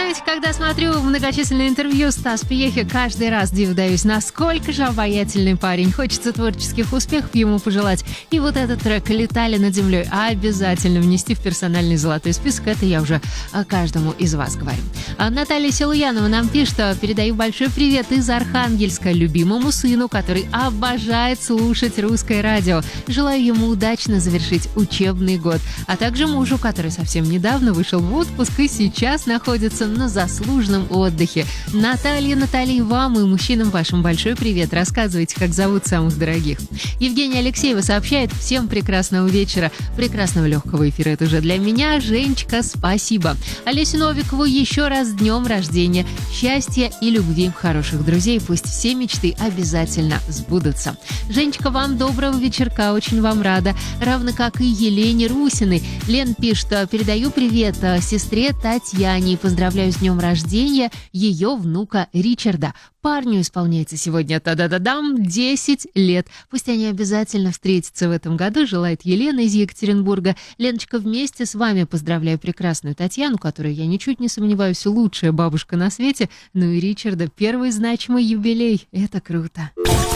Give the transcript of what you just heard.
Знаете, когда смотрю многочисленные интервью Стас Пьехи, каждый раз диву даюсь, насколько же обаятельный парень. Хочется творческих успехов ему пожелать. И вот этот трек «Летали над землей» обязательно внести в персональный золотой список. Это я уже каждому из вас говорю. А Наталья Силуянова нам пишет, что передаю большой привет из Архангельска любимому сыну, который обожает слушать русское радио. Желаю ему удачно завершить учебный год. А также мужу, который совсем недавно вышел в отпуск и сейчас находится на заслуженном отдыхе. Наталья, вам и мужчинам вашим большой привет. Рассказывайте, как зовут самых дорогих. Евгения Алексеева сообщает: всем прекрасного вечера, прекрасного легкого эфира. Это уже для меня. Женечка, спасибо. Олесю Новикову еще раз с днем рождения. Счастья и любви, хороших друзей. Пусть все мечты обязательно сбудутся. Женечка, вам доброго вечерка. Очень вам рада. Равно как и Елене Русиной. Лен пишет: передаю привет сестре Татьяне и поздравляю с днем рождения ее внука Ричарда. Парню исполняется сегодня 10 лет. Пусть они обязательно встретятся в этом году, желает Елена из Екатеринбурга. Леночка, вместе с вами поздравляю прекрасную Татьяну, которая, я ничуть не сомневаюсь, лучшая бабушка на свете. Ну и Ричарда, первый значимый юбилей. Это круто.